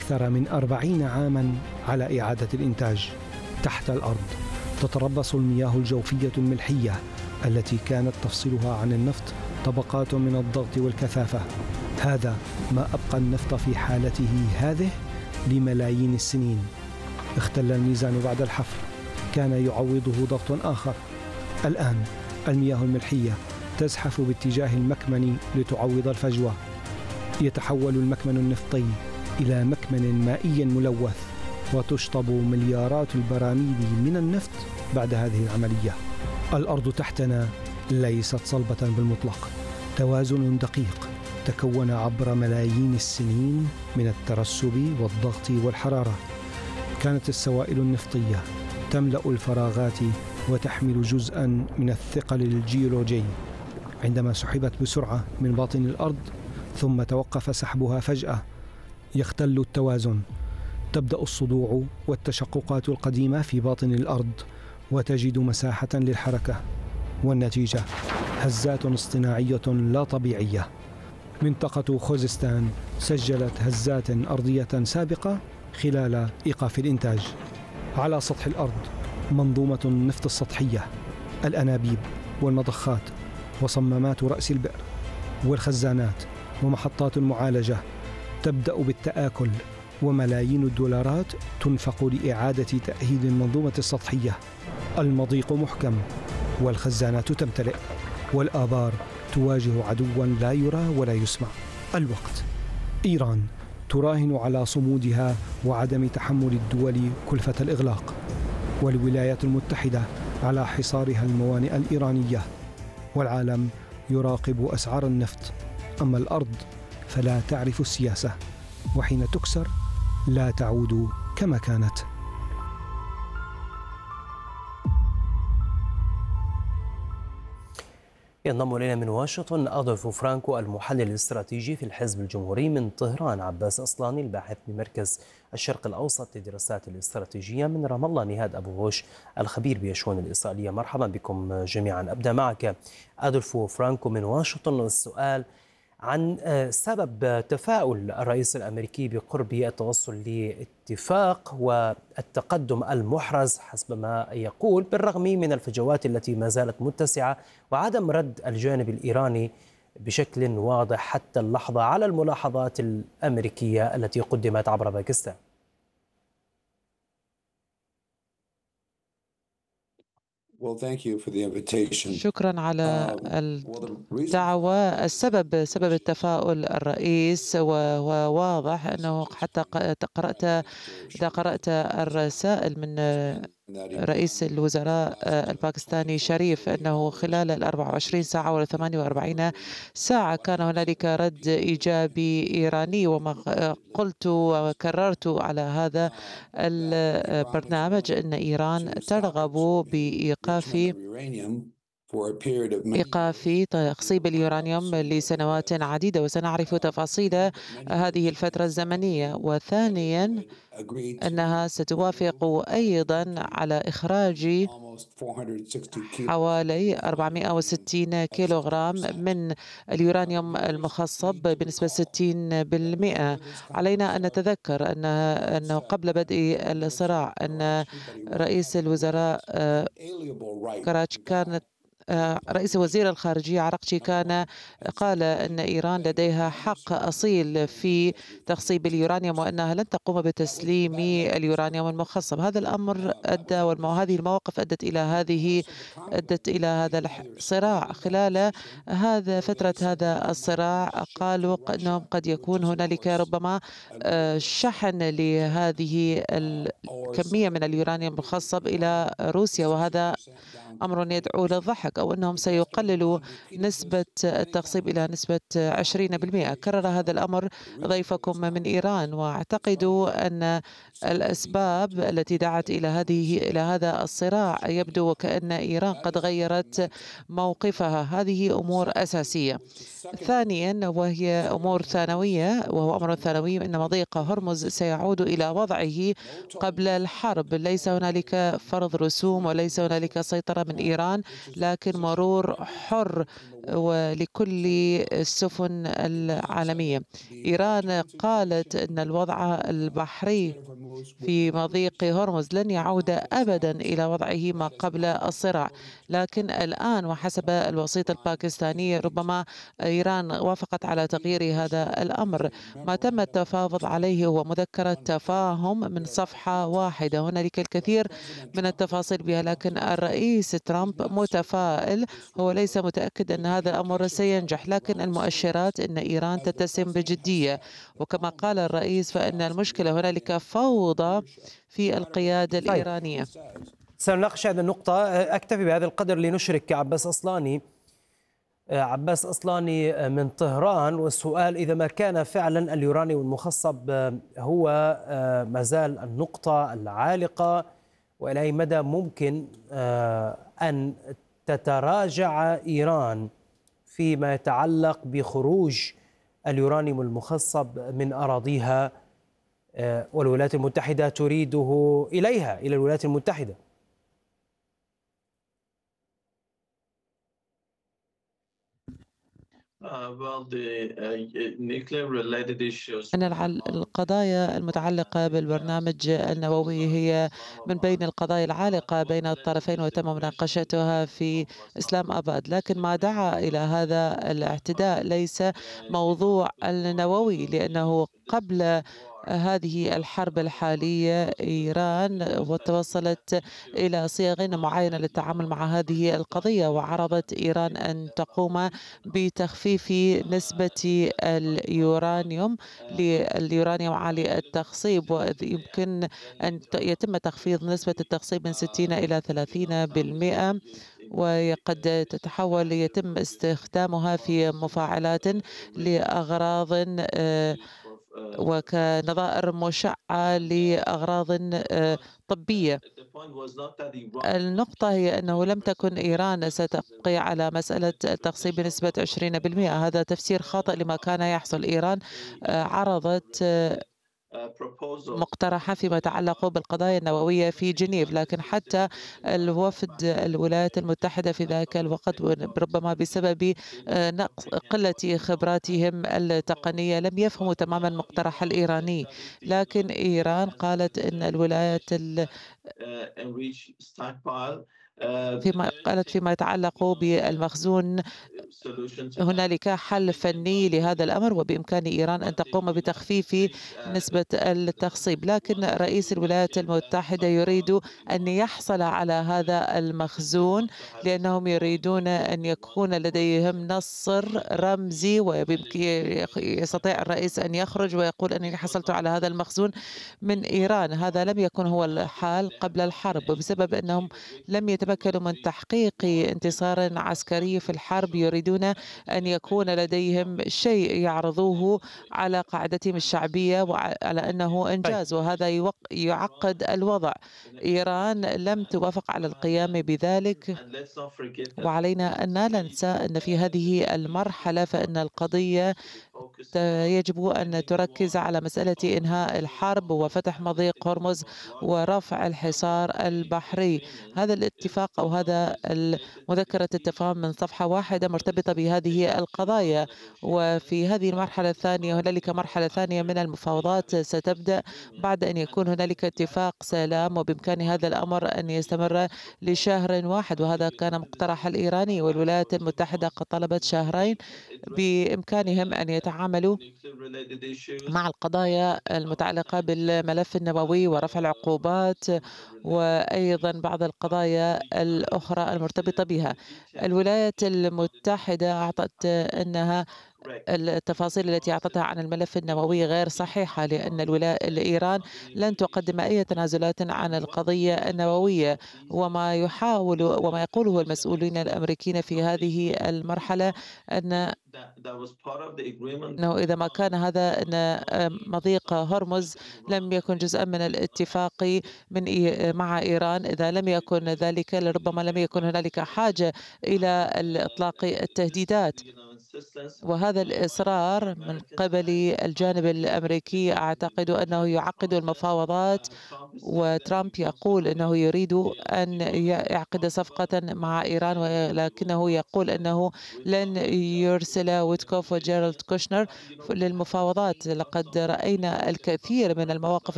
أكثر من 40 عاما على إعادة الإنتاج. تحت الأرض تتربص المياه الجوفية الملحية التي كانت تفصلها عن النفط طبقات من الضغط والكثافة. هذا ما أبقى النفط في حالته هذه لملايين السنين. اختل الميزان بعد الحفر، كان يعوضه ضغط آخر. الآن المياه الملحية تزحف باتجاه المكمن لتعوض الفجوة. يتحول المكمن النفطي إلى مكمن مائي ملوث، وتشطب مليارات البراميل من النفط بعد هذه العملية. الأرض تحتنا ليست صلبة بالمطلق، توازن دقيق تكون عبر ملايين السنين من الترسب والضغط والحرارة. كانت السوائل النفطية تملأ الفراغات وتحمل جزءا من الثقل الجيولوجي. عندما سحبت بسرعة من باطن الأرض ثم توقف سحبها فجأة، يختل التوازن. تبدأ الصدوع والتشققات القديمة في باطن الأرض، وتجد مساحة للحركة، والنتيجة هزات اصطناعية لا طبيعية. منطقة خوزستان سجلت هزات أرضية سابقة خلال إيقاف الإنتاج. على سطح الأرض منظومة النفط السطحية، الأنابيب والمضخات وصمامات رأس البئر والخزانات ومحطات المعالجة تبدأ بالتآكل، وملايين الدولارات تنفق لإعادة تأهيل المنظومة السطحية. المضيق محكم والخزانات تمتلئ، والآبار تواجه عدوا لا يرى ولا يسمع. الوقت. إيران تراهن على صمودها وعدم تحمل الدول كلفة الإغلاق، والولايات المتحدة على حصارها الموانئ الإيرانية، والعالم يراقب أسعار النفط. أما الأرض فلا تعرف السياسة، وحين تكسر لا تعود كما كانت. ينضم إلينا من واشنطن أدولف فرانكو المحلل الاستراتيجي في الحزب الجمهوري. من طهران عباس أصلاني الباحث بمركز الشرق الأوسط للدراسات الاستراتيجية. من رام الله نهاد أبو غوش الخبير بالشؤون الإسرائيلية. مرحبا بكم جميعا. أبدأ معك أدولف فرانكو من واشنطن. السؤال عن سبب تفاؤل الرئيس الأمريكي بقرب التوصل لاتفاق والتقدم المحرز حسب ما يقول، بالرغم من الفجوات التي ما زالت متسعة وعدم رد الجانب الإيراني بشكل واضح حتى اللحظة على الملاحظات الأمريكية التي قدمت عبر باكستان. شكرا على الدعوة. سبب التفاؤل الرئيس وهو واضح، أنه حتى إذا قرأت الرسائل من رئيس الوزراء الباكستاني شريف، أنه خلال 24 ساعة ولا 48 ساعة كان هنالك رد إيجابي إيراني. وما قلت وكررت على هذا البرنامج أن إيران ترغب بإيقاف تخصيب اليورانيوم لسنوات عديدة، وسنعرف تفاصيل هذه الفترة الزمنية. وثانيا أنها ستوافق أيضا على إخراج حوالي 460 كيلوغرام من اليورانيوم المخصب بنسبة 60%. علينا أن نتذكر أنه قبل بدء الصراع أن رئيس الوزراء كراش كانت رئيس وزير الخارجية عرقشي قال أن إيران لديها حق أصيل في تخصيب اليورانيوم، وأنها لن تقوم بتسليم اليورانيوم المخصب. هذا الأمر أدى، وهذه المواقف أدت إلى هذا الصراع. خلال فترة هذا الصراع قالوا أنهم قد يكون هنالك ربما شحن لهذه الكمية من اليورانيوم المخصب إلى روسيا، وهذا أمر يدعو للضحك، أو أنهم سيقللوا نسبة التخصيب إلى نسبة 20%. كرر هذا الأمر ضيفكم من إيران، وأعتقد أن الأسباب التي دعت إلى هذا الصراع يبدو وكأن إيران قد غيرت موقفها. هذه أمور أساسية. ثانيا، وهي أمور ثانوية، وهو أمر ثانوي، أن مضيق هرمز سيعود إلى وضعه قبل الحرب. ليس هنالك فرض رسوم وليس هنالك سيطرة من إيران، لكن يمكن مرور حر ولكل السفن العالمية. إيران قالت أن الوضع البحري في مضيق هرمز لن يعود أبدا إلى وضعه ما قبل الصراع، لكن الآن وحسب الوسيط الباكستاني ربما إيران وافقت على تغيير هذا الأمر. ما تم التفاوض عليه هو مذكرة تفاهم من صفحة واحدة، هنالك الكثير من التفاصيل بها، لكن الرئيس ترامب متفائل، هو ليس متأكد أن هذا الأمر سينجح، لكن المؤشرات أن إيران تتسم بجدية. وكما قال الرئيس فإن المشكلة هنالك فوضى في القيادة الإيرانية. سنناقش هذه النقطة. أكتفي بهذا القدر لنشرك عباس أصلاني من طهران. والسؤال: إذا ما كان فعلا اليورانيوم المخصب هو ما زال النقطة العالقة، وإلى أي مدى ممكن أن تتراجع إيران فيما يتعلق بخروج اليورانيوم المخصب من أراضيها والولايات المتحدة تريده إلى الولايات المتحدة؟ أن القضايا المتعلقة بالبرنامج النووي هي من بين القضايا العالقة بين الطرفين وتم مناقشتها في إسلام آباد، لكن ما دعا إلى هذا الاعتداء ليس موضوع النووي، لأنه قبل هذه الحرب الحالية إيران وتوصلت إلى صيغ معينة للتعامل مع هذه القضية، وعرضت إيران أن تقوم بتخفيف نسبة اليورانيوم عالي التخصيب، ويمكن أن يتم تخفيض نسبة التخصيب من 60 إلى 30%، وقد يتم استخدامها في مفاعلات لأغراض وكنظائر مشعة لأغراض طبية. النقطة هي أنه لم تكن إيران ستبقي على مسألة التخصيب بنسبة 20%، هذا تفسير خاطئ لما كان يحصل. إيران عرضت مقترحة فيما يتعلق بالقضايا النووية في جنيف، لكن حتى الوفد الولايات المتحدة في ذاك الوقت ربما بسبب قلة خبراتهم التقنية لم يفهموا تماما المقترح الإيراني، لكن إيران قالت أن الولايات فيما يتعلق بالمخزون هنالك حل فني لهذا الأمر، وبإمكان إيران أن تقوم بتخفيف نسبة التخصيب، لكن رئيس الولايات المتحدة يريد أن يحصل على هذا المخزون لأنهم يريدون أن يكون لديهم نصر رمزي، ويستطيع الرئيس أن يخرج ويقول أنني حصلت على هذا المخزون من إيران. هذا لم يكن هو الحال قبل الحرب، وبسبب أنهم لم يتمكنوا من تحقيق انتصار عسكري في الحرب يريدون أن يكون لديهم شيء يعرضوه على قاعدتهم الشعبية وعلى أنه إنجاز، وهذا يعقد الوضع. إيران لم توافق على القيام بذلك، وعلينا أن لا ننسى أن في هذه المرحلة فإن القضية يجب أن تركز على مسألة إنهاء الحرب وفتح مضيق هرمز ورفع الحصار البحري. هذا الاتفاق أو هذا مذكرة التفاهم من صفحة واحدة مرتبطة بهذه القضايا، وفي هذه المرحلة الثانية هنالك مرحلة ثانية من المفاوضات ستبدأ بعد أن يكون هنالك اتفاق سلام، وبإمكان هذا الأمر أن يستمر لشهر واحد، وهذا كان مقترح الإيراني، والولايات المتحدة قد طلبت شهرين. بإمكانهم أن يتعاملوا مع القضايا المتعلقة بالملف النووي ورفع العقوبات وأيضا بعض القضايا الأخرى المرتبطة بها. الولايات المتحدة أعطت أنها التفاصيل التي أعطتها عن الملف النووي غير صحيحة، لأن إيران لن تقدم أي تنازلات عن القضية النووية، وما يقوله المسؤولين الأمريكيين في هذه المرحلة أنه إذا ما كان هذا أن مضيق هرمز لم يكن جزءا من الاتفاق مع إيران، إذا لم يكن ذلك لربما لم يكن هنالك حاجة إلى إطلاق التهديدات. وهذا هذا الإصرار من قبل الجانب الأمريكي أعتقد أنه يعقد المفاوضات، وترامب يقول أنه يريد أن يعقد صفقة مع إيران، ولكنه يقول أنه لن يرسل ويتكوف وجيرالد كوشنر للمفاوضات. لقد رأينا الكثير من المواقف